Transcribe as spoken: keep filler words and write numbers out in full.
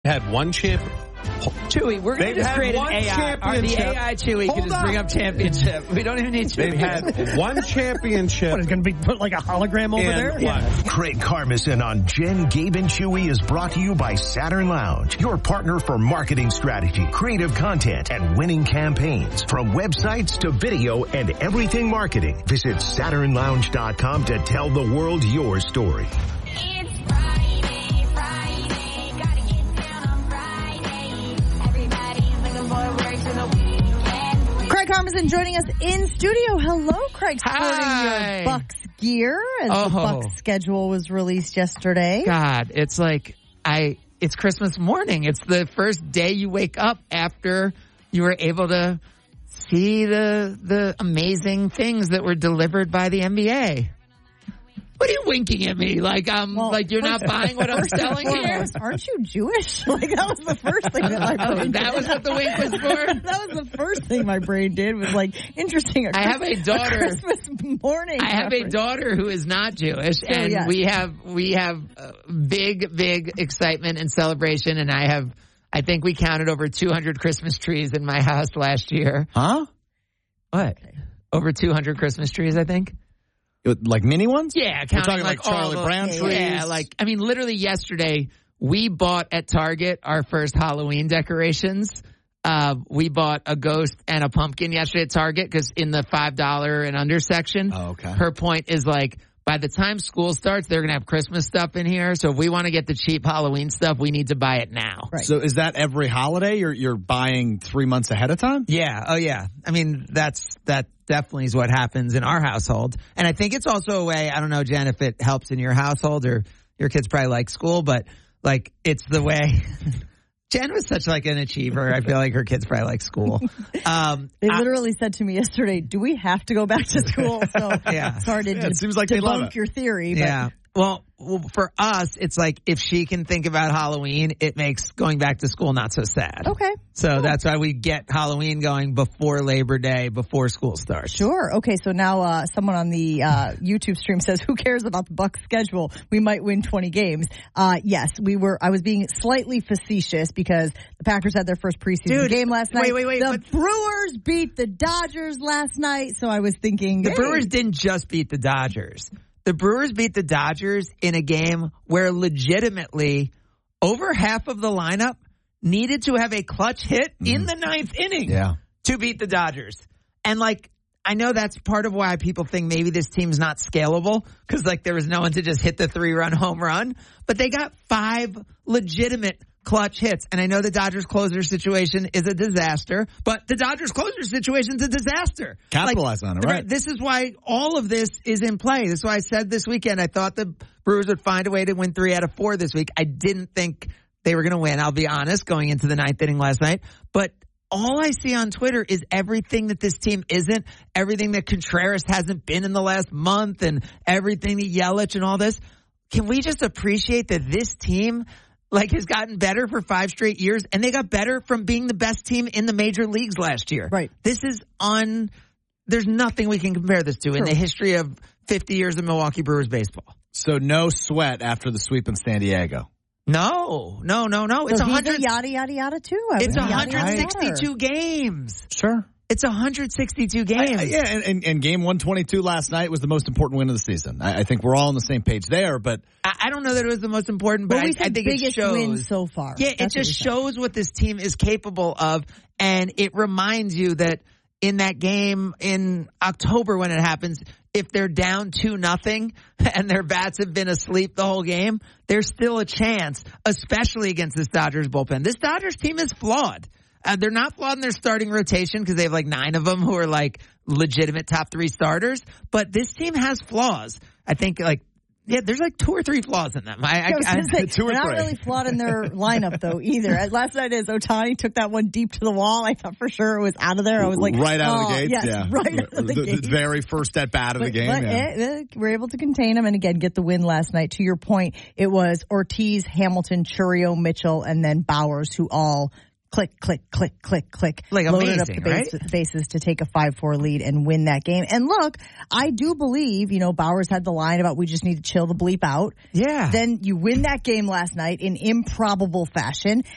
had one champ. Chewy, we're going to just create an A I. Or the A I Chewy Hold can just on. bring up championship. We don't even need Chewy. They've had one championship. What, is going to be put like a hologram over there? Yeah. Craig Carmison on Jen, Gabe, and Chewy is brought to you by Saturn Lounge, your partner for marketing strategy, creative content, and winning campaigns. From websites to video and everything marketing, visit Saturn Lounge dot com to tell the world your story. Craig Carmison joining us in studio. Hello, Craig. Sporting your Bucks gear as oh. the Bucks schedule was released yesterday. God, it's like I. It's Christmas morning. It's the first day you wake up after you were able to see the the amazing things that were delivered by the N B A. What are you winking at me? Like um, well, like you're not buying what I'm selling here? Aren't you Jewish? Like that was the first thing that my brain oh, that did. was what the wink was for? That was the first thing my brain did was like, interesting. I have a daughter. A Christmas morning. I have reference. a daughter who is not Jewish, so, and yes. we have we have uh, big, big excitement and celebration, and I have, I think we counted over two hundred Christmas trees in my house last year. Huh? What? Over two hundred Christmas trees, I think. Like mini ones? Yeah, we're talking like, like Charlie the, Brown trees. Yeah, like I mean, literally yesterday we bought at Target our first Halloween decorations. Uh, we bought a ghost and a pumpkin yesterday at Target because in the five dollar and under section. Oh, okay. Her point is like, by the time school starts, they're going to have Christmas stuff in here. So if we want to get the cheap Halloween stuff, we need to buy it now. Right. So is that every holiday you're you're buying three months ahead of time? Yeah. Oh, yeah. I mean, that's that definitely is what happens in our household. And I think it's also a way, I don't know, Jen, if it helps in your household or your kids probably like school, but like it's the way. Jen was such like an achiever. I feel like her kids probably like school. Um, they literally I, said to me yesterday, do we have to go back to school? So yeah. it's hard to yeah, it d- seems like debunk your theory. But. Yeah. Well, well, for us, it's like if she can think about Halloween, it makes going back to school not so sad. Okay. So cool. that's why we get Halloween going before Labor Day, before school starts. Sure. Okay. So now uh, someone on the uh, YouTube stream says, who cares about the Bucks schedule? We might win twenty games. Uh, yes, we were. I was being slightly facetious because the Packers had their first preseason Dude, game last night. Wait, wait, wait. The Brewers beat the Dodgers last night. So I was thinking. The hey. Brewers didn't just beat the Dodgers. The Brewers beat the Dodgers in a game where legitimately over half of the lineup needed to have a clutch hit mm-hmm. in the ninth inning yeah. to beat the Dodgers. And like, I know that's part of why people think maybe this team's not scalable because like there was no one to just hit the three run home run, but they got five legitimate clutch hits. And I know the Dodgers closer situation is a disaster, but the Dodgers closer situation is a disaster. Capitalize like, on it, right? This is why all of this is in play. This is why I said this weekend I thought the Brewers would find a way to win three out of four this week. I didn't think they were going to win, I'll be honest, going into the ninth inning last night. But all I see on Twitter is everything that this team isn't, everything that Contreras hasn't been in the last month, and everything that Yelich and all this. Can we just appreciate that this team like has gotten better for five straight years, and they got better from being the best team in the major leagues last year. Right. This is on, there's nothing we can compare this to True. in the history of fifty years of Milwaukee Brewers baseball. So no sweat after the sweep in San Diego. No, no, no, no. It's so a hundred yada yada yada too. I it's one hundred sixty-two games. Sure. It's one hundred sixty-two games. I, yeah, and, and, and game one twenty-two last night was the most important win of the season. I, I think we're all on the same page there, but I, I don't know that it was the most important, but well, we I, I think it shows. Win so far. Yeah, That's it just shows what this team is capable of, and it reminds you that in that game in October when it happens, if they're down two nothing and their bats have been asleep the whole game, there's still a chance, especially against this Dodgers bullpen. This Dodgers team is flawed. Uh, they're not flawed in their starting rotation because they have like nine of them who are like legitimate top three starters. But this team has flaws. I think like, yeah, there's like two or three flaws in them. I, I, I, I say, two or they're three. not really flawed in their lineup though either. Last night as Ohtani took that one deep to the wall, I thought for sure it was out of there. I was like, right out oh, of the gates. Yes, yeah, right out of the, the, gates. the very first at bat of but, the game. But yeah. it, it, we're able to contain them and again get the win last night. To your point, it was Ortiz, Hamilton, Churio, Mitchell, and then Bowers who all click, click, click, click, click. Like loaded amazing, up the base, right? bases to take a five four lead and win that game. And look, I do believe, you know, Bowers had the line about we just need to chill the bleep out. Yeah. Then you win that game last night in improbable fashion.